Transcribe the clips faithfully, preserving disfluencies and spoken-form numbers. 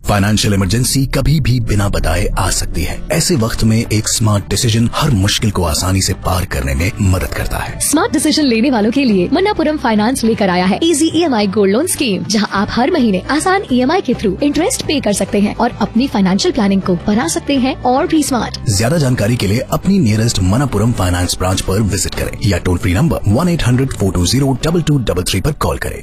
Financial emergency कभी भी बिना बताए आ सकती है। ऐसे वक्त में एक स्मार्ट डिसीजन हर मुश्किल को आसानी से पार करने में मदद करता है। स्मार्ट डिसीजन लेने वालों के लिए मन्नापुरम फाइनेंस लेकर आया है इजी ई एम आई गोल्ड लोन स्कीम, जहां आप हर महीने आसान ई एम आई के थ्रू इंटरेस्ट पे कर सकते हैं और अपनी फाइनेंशियल प्लानिंग को बना सकते हैं और भी स्मार्ट। ज्यादा जानकारी के लिए अपनी नियरेस्ट मन्नापुरम फाइनेंस ब्रांच पर विजिट करें या toll free number one eight hundred four to zero double two double three पर कॉल करें।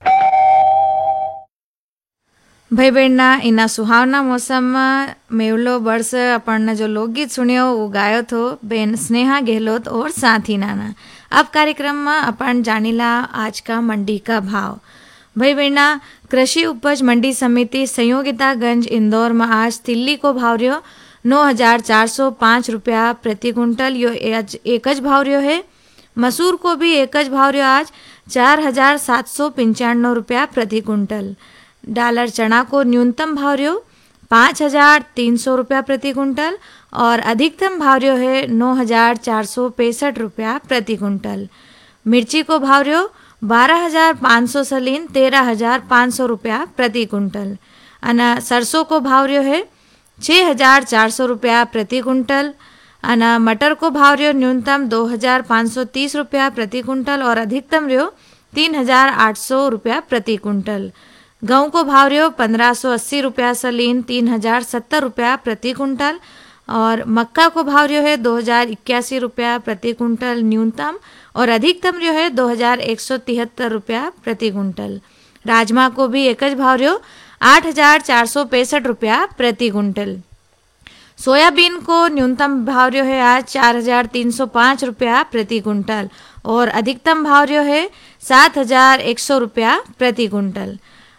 भाई बहना इना सुहावना मौसम में मेवलो वर्ष अपन जो लोकगीत सुनियो वो गायो थो बेन स्नेहा गहलोत और साथी नाना। अब कार्यक्रम में अपन जानिला आज का मंडी का भाव। भाई बहना कृषि उपज मंडी समिति संयोगितागंज इंदौर में आज तिल्ली को भाव रियो नौ हजार चार सौ पाँच रुपया प्रति कुंटल, यो आज एकज भाव रियो है। मसूर को भी एकज भाव रियो आज चार हजार सात सौ पंचानवे रुपया प्रति कुंटल। डालर चना को न्यूनतम भाव रियो पाँच हजार तीन सौ रुपया प्रति कुंटल और अधिकतम भाव रियो है नौ हजार चार सौ पैंसठ रुपया प्रति कुंटल। मिर्ची को भाव रियो बारह हजार पाँच सौ सलीन तेरह हजार पाँच सौ रुपया प्रति कुंटल। अना सरसों को भाव रियो है छः हजार चार सौ रुपया प्रति कुंटल। अना मटर को भाव रियो न्यूनतम दो हजार पाँच सौ तीस रुपया प्रति कुंटल और अधिकतम रियो तीन हजार आठ सौ रुपया प्रति कुंटल। गेहूँ को भाव रियो पंद्रह सौ अस्सी रुपया सलीन तीन हजार सत्तर रुपया प्रति कुंटल और मक्का को भाव रियो है दो हजार इक्यासी रुपया प्रति कुंटल न्यूनतम और अधिकतम रियो है दो हजार एक सौ तिहत्तर रुपया प्रति कुंटल। राजमा को भी एकज भाव रियो आठ हजार चार सौ पैंसठ रुपया प्रति कुंटल। सोयाबीन को न्यूनतम भाव रियो है आज चार हजार तीन सौ पाँच रुपया प्रति कुंटल और अधिकतम भाव रियो है सात हजार एक सौ रुपया प्रति कुंटल।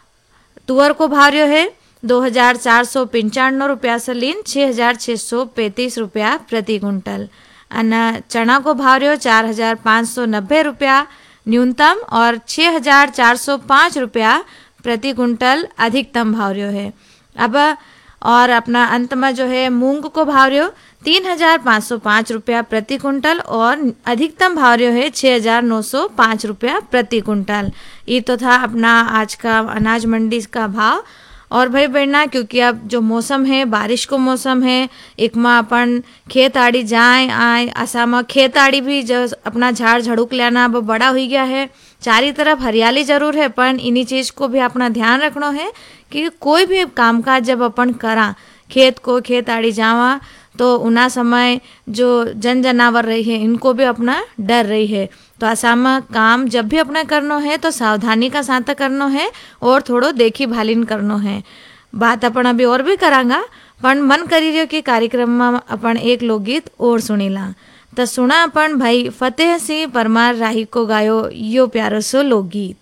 तुअर को भाव रियो है दो हजार चार सौ पंचानवे रुपया सलीन छः हजार छः सौ पैंतीस रुपया प्रति कुंटल। अना चना को भाव रियो चार हजार पाँच सौ नब्बे रुपया न्यूनतम और छः हजार चार सौ पाँच रुपया प्रति कुंटल अधिकतम भाव रियो है। अब और अपना अंत में जो है मूंग को भाव रियो तीन हजार पाँच सौ पाँच रुपया प्रति कुंटल और अधिकतम भाव रियो है छः हजार नौ सौ पाँच रुपया प्रति कुंटल। ये तो था अपना आज का अनाज मंडी का भाव। और भाई बहना क्योंकि अब जो मौसम है बारिश को मौसम है, एक में अपन खेत आड़ी जाए आए आसा में खेत आड़ी भी जो अपना झाड़ झड़ूक लेना अब बड़ा हो गया है। चारी तरफ हरियाली जरूर है पर इन्हीं चीज़ को भी अपना ध्यान रखना है कि कोई भी कामकाज जब अपन करा खेत को खेत आड़ी जावा तो उना समय जो जन जनावर रही है इनको भी अपना डर रही है। तो ऐसा में काम जब भी अपना करना है तो सावधानी का साथ करना है और थोड़ो देखी भालीन करना है। बात अपन अभी और भी करांगा पर मन करी रही कि कार्यक्रम में अपन एक लोकगीत और सुनीला। तो सुना अपन भाई फतेह सिंह परमार राही को गायो यो प्यारो सो लोकगीत।